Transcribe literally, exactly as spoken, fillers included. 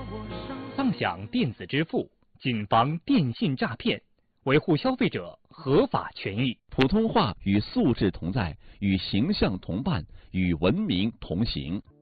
当响电子支付，谨防电信诈骗，维护消费者合法权益。 普通话与素质同在，与形象同伴，与文明同行。